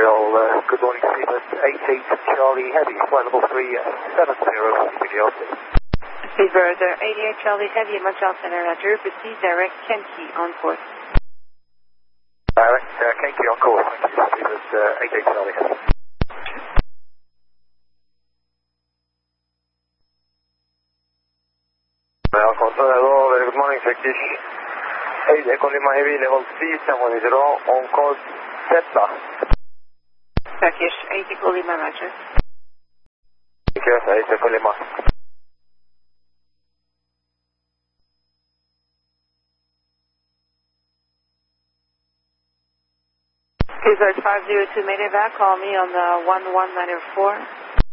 good morning, Seabird 88 Charlie Heavy, flight level 370, Mediocre. Seabird 88 Charlie Heavy, Montreal Center, Roger. Proceed direct Kenki on course. Direct Kenki on course, thank you. Seabird 88 Charlie Heavy. Control, very good morning, Turkish 8 Echo Lima Heavy, level 370, on course Tesla. Turkish 8 Echo Lima, Roger. Thank you, 8 Echo Lima. Seabird 502 Medevac, call me on the 1194.